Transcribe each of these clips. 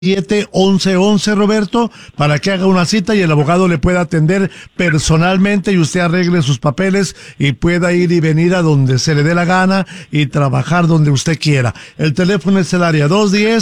711 Roberto, para que haga una cita y el abogado le pueda atender personalmente y usted arregle sus papeles y pueda ir y venir a donde se le dé la gana y trabajar donde usted quiera. El teléfono es el área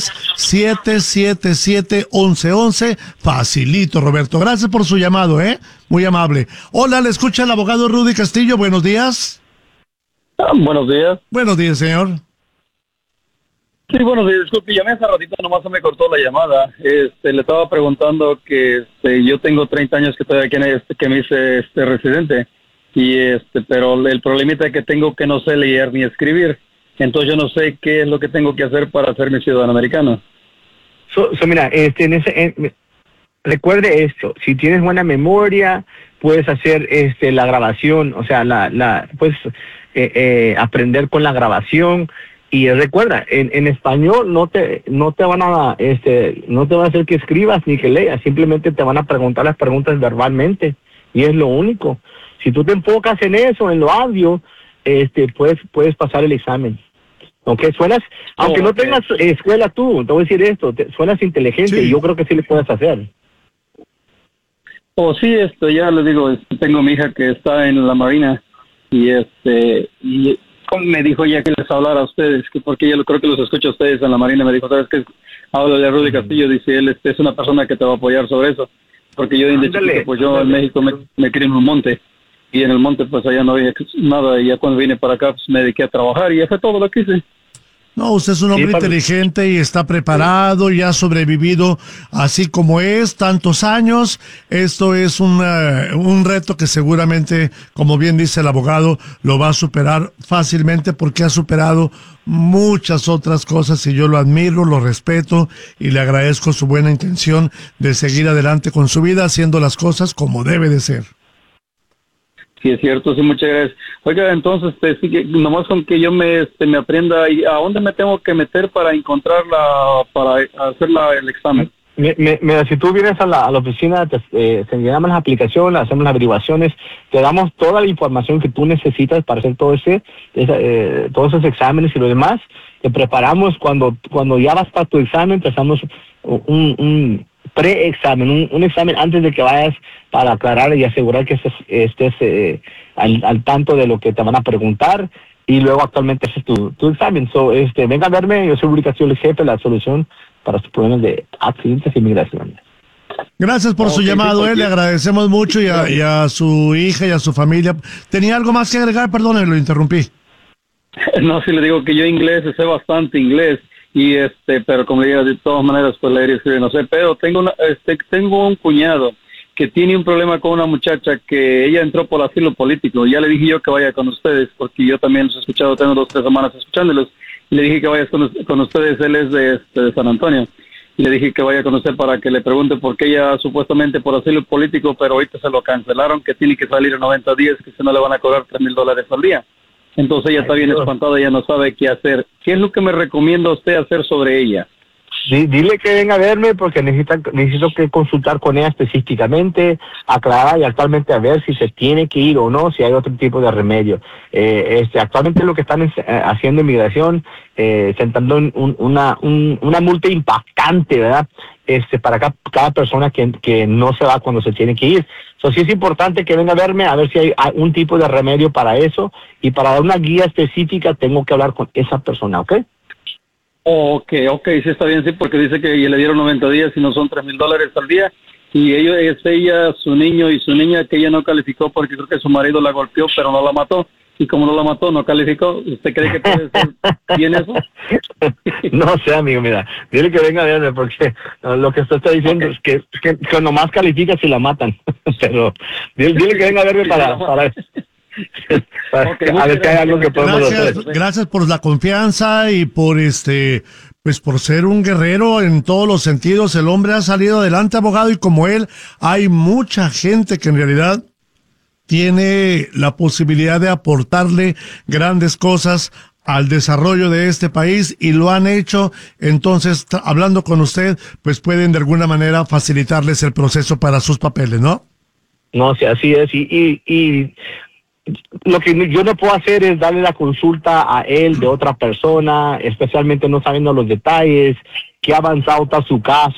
210-777-1111. Facilito, Roberto. Gracias por su llamado, muy amable. Hola, le escucha el abogado Rudy Castillo. Buenos días. Buenos días. Buenos días, señor. Sí, buenos días. Disculpe, llamé hace ratito, nomás se me cortó la llamada. Le estaba preguntando que yo tengo 30 años que estoy aquí que me hice residente y pero el problemita que tengo que no sé leer ni escribir. Entonces yo no sé qué es lo que tengo que hacer para hacerme ciudadano americano. Mira, recuerde esto, si tienes buena memoria, puedes hacer la grabación, o sea, puedes aprender con la grabación. Y recuerda, en español no te van a hacer que escribas ni que leas, simplemente te van a preguntar las preguntas verbalmente y es lo único. Si tú te enfocas en eso, en lo audio, puedes pasar el examen. ¿Ok? Aunque no tengas escuela tú, te voy a decir esto, suenas inteligente y yo creo que sí le puedes hacer. Sí, ya les digo, tengo mi hija que está en la Marina y me dijo ella que les hablara a ustedes, que porque yo creo que los escucho a ustedes en la Marina. Me dijo, ¿sabes qué? Háblale a Rudy Castillo, dice él, es una persona que te va a apoyar sobre eso, porque yo de chiquito, pues yo en México me crié en un monte, y en el monte pues allá no había nada, y ya cuando vine para acá pues me dediqué a trabajar, y ya fue todo lo que hice. No, usted es un hombre inteligente y está preparado y ha sobrevivido así como es, tantos años. Esto es un reto que seguramente, como bien dice el abogado, lo va a superar fácilmente porque ha superado muchas otras cosas y yo lo admiro, lo respeto y le agradezco su buena intención de seguir adelante con su vida haciendo las cosas como debe de ser. Sí, es cierto, sí, muchas gracias. Oiga, entonces, sí, que nomás con que yo me aprenda, ¿y a dónde me tengo que meter para para hacer el examen? Mira, si tú vienes a la oficina, te llenamos la aplicación, hacemos las averiguaciones, te damos toda la información que tú necesitas para hacer todos esos exámenes y lo demás. Te preparamos cuando ya vas para tu examen, empezamos un pre-examen, un examen antes de que vayas para aclarar y asegurar que estés al tanto de lo que te van a preguntar y luego actualmente haces tu examen. Venga a verme, yo soy Rudy Castillo, el jefe, la solución para sus problemas de accidentes y migración. Gracias por su llamado, le agradecemos mucho y a su hija y a su familia. ¿Tenía algo más que agregar? Perdón, lo interrumpí. No, sí le digo que yo sé bastante inglés. Y pero como digo, de todas maneras pues leer y escribir no sé, pero tengo un cuñado que tiene un problema con una muchacha que ella entró por asilo político. Ya le dije yo que vaya con ustedes porque yo también los he escuchado, tengo 2 o 3 semanas escuchándolos, y le dije que vaya con ustedes. Él es de San Antonio y le dije que vaya con usted para que le pregunte por qué ella supuestamente por asilo político, pero ahorita se lo cancelaron, que tiene que salir en 90 días, que si no le van a cobrar $3,000 al día. Entonces ella está bien espantada, ella no sabe qué hacer. ¿Qué es lo que me recomienda usted hacer sobre ella? Sí, dile que venga a verme porque necesito que consultar con ella específicamente, aclarar y actualmente a ver si se tiene que ir o no, si hay otro tipo de remedio. Actualmente lo que están haciendo en migración, sentando una multa impactante, ¿verdad? Para cada persona que no se va cuando se tiene que ir. Sí es importante que venga a verme a ver si hay un tipo de remedio para eso, y para dar una guía específica tengo que hablar con esa persona, ¿ok? Ok, sí está bien, sí, porque dice que le dieron 90 días y no son $3,000 al día, y ella, su niño y su niña, que ella no calificó porque creo que su marido la golpeó, pero no la mató, y como no la mató, no calificó. ¿Usted cree que puede ser bien eso? No sé, amigo, mira, dile que venga a verme porque lo que usted está diciendo es que nomás califica si la matan, pero dile que venga a verme para a ver que hay algo que podemos hacer. Gracias por la confianza y por pues por ser un guerrero en todos los sentidos. El hombre ha salido adelante, abogado, y como él, hay mucha gente que en realidad tiene la posibilidad de aportarle grandes cosas al desarrollo de este país y lo han hecho. Entonces, hablando con usted, pues pueden de alguna manera facilitarles el proceso para sus papeles, ¿no? No, sí, así es. Y Lo que yo no puedo hacer es darle la consulta a él de otra persona, especialmente no sabiendo los detalles, qué avanzado está su caso.